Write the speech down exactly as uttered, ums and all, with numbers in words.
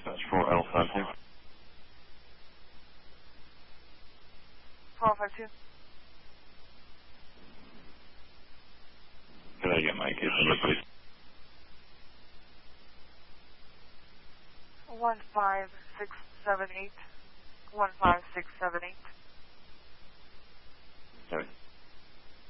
That's four L five two. four five two. Can I get my case number, please? One five six seven eight. One five six seven eight. Sorry.